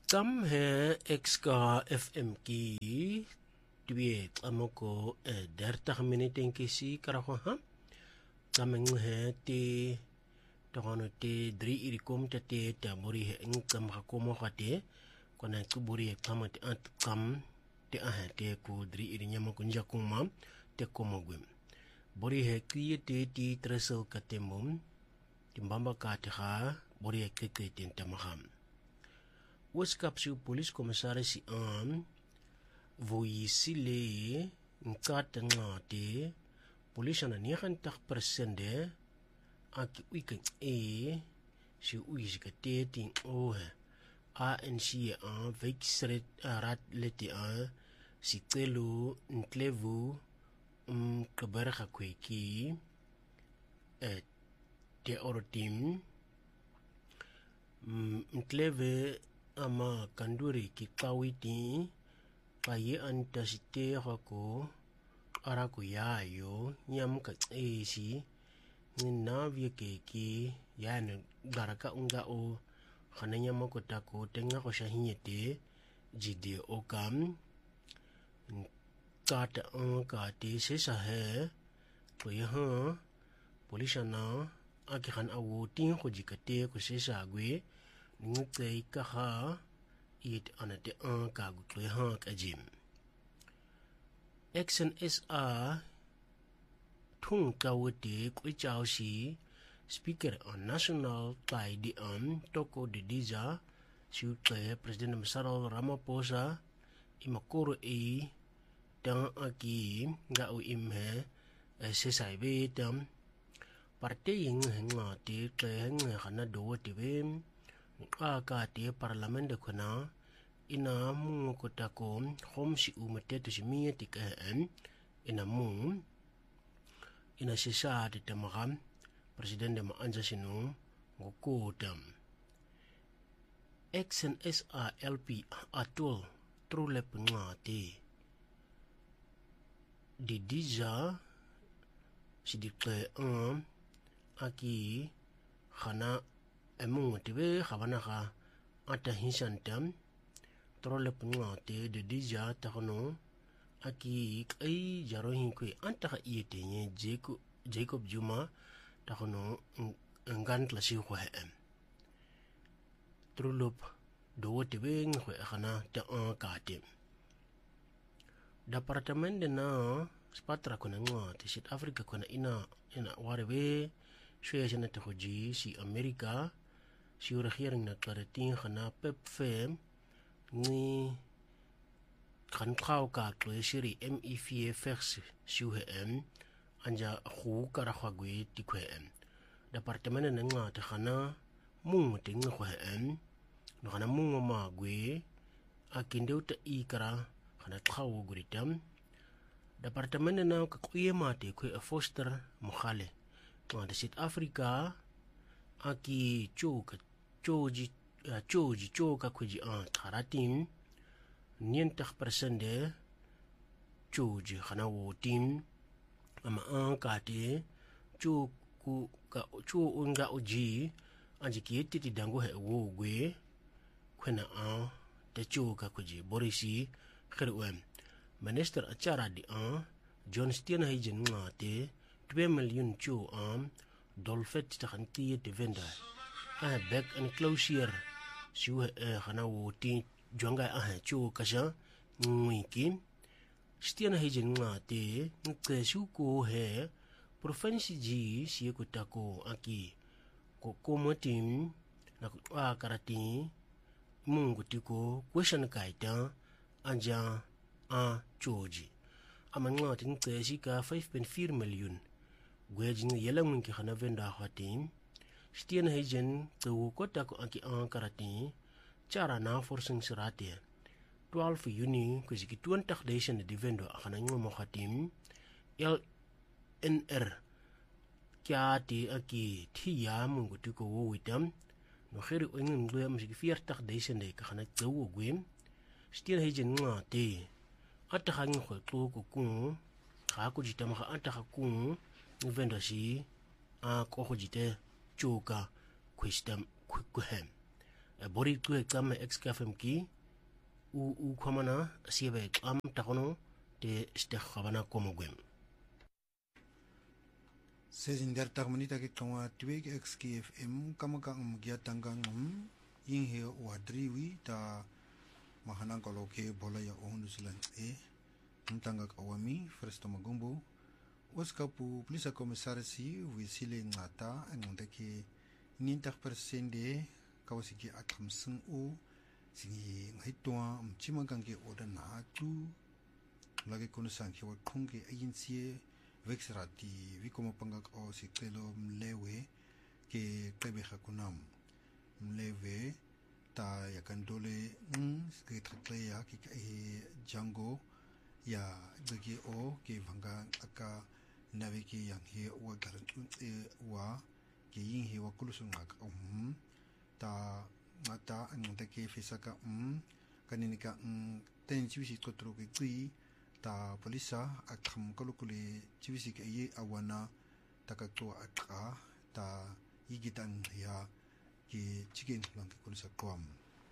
Kam he exka FM ki twee amoko 30 minute kisi karaho ha kameng he te tono te 3 irikom te te mori he ngam hakomo khate kona kuburi he kamate ant kam te te ku 3 irinyamo kunja kuma te komogwem bori he kiye te ti tresel katemum timbamba ka te ha bori he keke te tamaham Weeskapse police commissaris aan voisile nkata ngate police na 90% de aki weekend si uiska teting ANC aan veiksret rat leti aan si telu nklevu kabarga kweki te orotim nkleve ama kanduri ki kawiti paye antasite hako araku yayo nyam ka esi nina vye keki yana garaka unga o khananya makotako tenga ko shahinyete jide okam kata kate sesa he to yaha polishana aki khan awo tin ko jikate ko sesa gwe ngutei kaha it anate ka gutwe ha kajim XNSA thung kawte kwichao si speaker on national tide toko de diza siutle president Cyril Ramaphosa imakoro tang aki nga o imhe sesaibe tam partiying ngati tle ngana do tibe ka te parlament de kona ina mu ko tako hom si umate to si mie tik ina mu ina sisa de tamagam president de ma anja sinu ngoko tam XNSRLP atol trole pngate di dija si dikle aki khana emung tibe khabana ka ata hinsantam trole pngate de dija takono aki kai jarohin kwe anta ka iete nye Jacob Juma takono ngan klasi ko hem trolop do tibe ngwe khana ta kate departement de na spatra kona ngate South Africa kona ina warebe shwe jana te hoji si Amerika si regering na klaretin khana pepfem ni kan khau ka klesiri MEFX SUHM anja khu karakhagwe tikhwem departement na nga te khana mung ting khwem no khana mung ma gwe akindeuta ikara khana khau guritam departement na ka kuyema te khwe foster mokhale de South Africa aki choji choka kuji kharatin 90% de choji khana wotin ama kate choku ka unga oji anji kieti ti dango he wo gwe khena te choka kuji borisi khirwem minister achara di John Steen Hagen ngate 2 million chu dolfet takhan kiye te venda back and closure su khana woti jonga chu kasha ngwiki Steen Hagen ngate ngkesu ko he province ji si ko tako aki ko komotim na karati mungu tiko question kaita anja choji amangwa tin kesi ka 5.4 million gwejin yelang min ki khana venda khatin Steen Hagen to ko ta ko aki karati cara na forcing sirate 12 Juni ko ziki 20 days na divendo khana ngomo khatim LNR kyati aki thiya mungu tiko wo witam no khiri ngin ngwe msiki 40 days na ka khana tsawo gwem Steen Hagen ngate ata khang ko ko ku kha ku jitama kha ata kha ku venda si ko jite chuka kwistam kuhem bori ku exam XKFM ki u kwamana siebe exam takono te stek khabana komogwem Sejin der tagmanita ke kawa twig XKFM kamaka umgya tangangum inhe wadriwi ta mahanang kaloke bola ya onusulan ntanga kawami first magumbo waskapu plisa komisarisi wisile ngata ngondake 90% de kawasiki akamsung o singi ngaitwa mchimagange oda na tu lagi konusanki wa khunge agency vexrati vikoma pangak o sikelo mlewe ke tebeha kunam mlewe ta yakandole ke trakleya ki jango ya dege o ke vanga aka naviki yang he wa garan wa ke yin he wa kulusun ngak ta ngata ngata ke fisaka kaninika ten chiwisi kotro ke tui ta polisa akham kalukule chiwisi ke ye awana takatwa aka ta yigitan ya ke chicken lang ke polisa kwam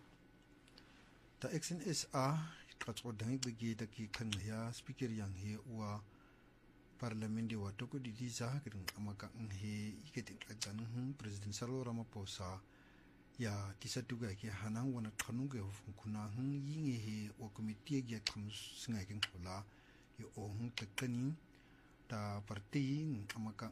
ta XNSA katso dangi begi ta ki kan ya speaker yang he wa parliament wa toko didiza kedeng amaka he iketin ajan president Cyril Ramaphosa ya tisatuga ke hanang wana khanuge kuna yinge he wa committee ge kham singa ke khola yo ohung takani ta party amaka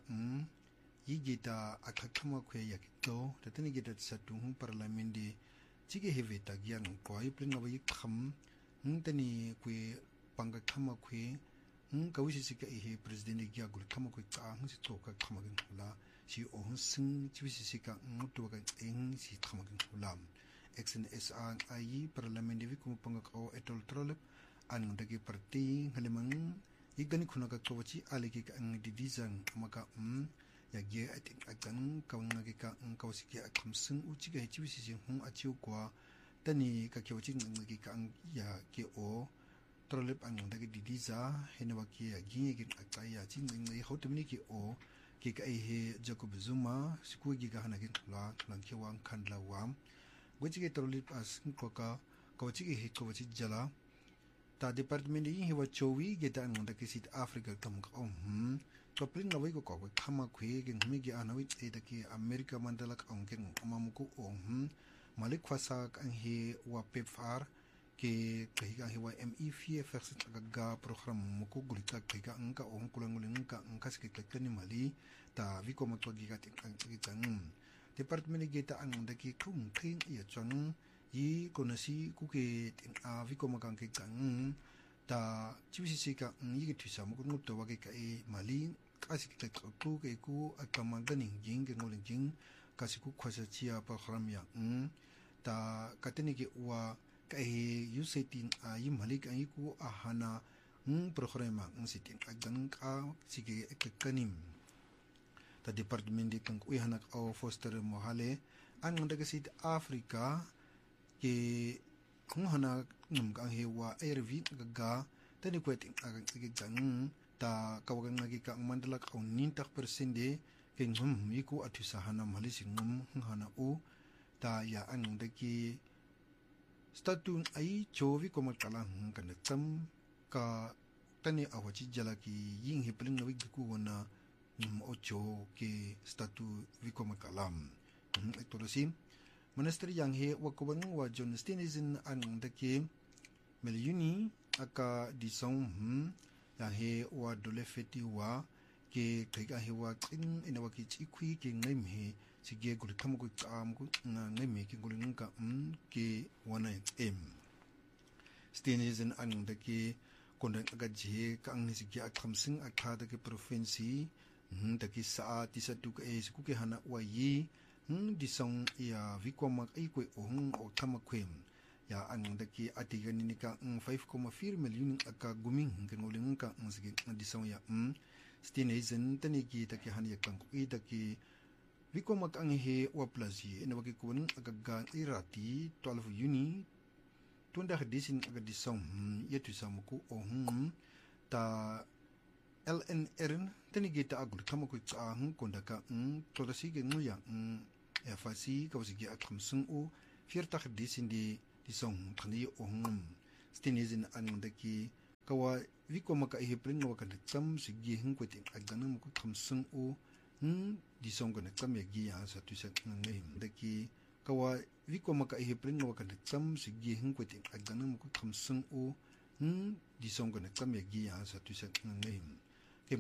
yigita akakhama khwe ya kito tatani ge tsatu parliament de chige heve ta gyang koi plinga bai kham tani kwe panga khama khwe kawisi sika he president ge gul khama khwe cha si to ka khama ge khola si ohun sing chibisi sika mutu ka si khama ge khola XNSA ai parliament de vikum panga ko etol trolep an dagi party halemang igani khuna ka chochi aliki ka didizang amaka ya ge atik akan kawnga ge ka kawsiki akhamsung uchi ge chibisi sing achiu kwa tani ka kyochi ngi ka ya ke o trolep an dagi didiza henewa ki ya gi ge akaya chi ngi hotumni ki o ki ka he Jacob Zuma siku gi ga hana ge la lang ke wang khan la wam gochi ge trolep as ko ka kawchi ge he kawchi jala ta department yi hewa chowi ge ta ngunda ki South Africa kam ka toplin na wai ko ko khama khwe ge ngmi ge anawi e da ki America mandala ka ong ge amamuko malik khwasa kan he wa pepfar ke kahiga he wa MEFF ga program muko gulita kahiga angka ong kulanguleng ka angka sikit kani mali ta viko makto gi ga tin kan department ge ta ang da ki khung khing ya chang yi konasi ku ke viko makang ke kan ta chibisi ka yi ge thisa muko ngupto wa ke kai mali kasi kita ku ke ku akamangani jing ke ngoleng jing kasi ku khwasa chia program ya ta kateni ke wa kai yusetin yi malik ai ku ahana program sitin agang ka sige ekkanim ta department de kan ku hanak au foster mohale an daga South Africa ke kung hana ka he wa ARV ga tani kwetin agang sige jang ta kawagan lagi ka mandala ka 90% de ke yiku atusa hana malisi hana u ta ya an daki statun ai chovi ko makala kan tam ka tani awachi jala ki yin hiplin nawi ku wana ocho ke statu viko makalam ektorasin minister yang he wakuban wa John Stenizen an daki milyuni aka disong ya he wa dole feti wa ke kaiga he wa kin ina wa ki chikhui ke ngai me sige gul tham ko am ko ngai me ke gul ngka ke wana Stenizen an da ke konda aga je ka ang sige akhamsing akha da ke province da ki sa ti sa tu ke ku ke hana wa yi di song ya vikoma ai ko o thama khwem ya an da ki atigani ni ka 5.4 million aka guming ngoleng ka sige di song ya Stenizen tani ki ta ki han ya kan ko da ki vikoma ka he wa plazi ina wa ki kun aga ga irati 12 Juni tunda hadisin aga di song yetu samuko ta LNR tani ki ta agul thama ko cha konda ka to da sige nguya FAC ka sige akhamsung 40 disin di song tani ongum stinizin an daki kawa wiko maka ihiprin wa kan tsam sigi hin ko tin agana mu kam sung o di song kan tsam ya gi ya sa tu sa ngem daki kawa wiko maka ihiprin wa kan tsam sigi hin ko tin agana mu kam sung o di song kan tsam ya gi ya sa tu sa ngem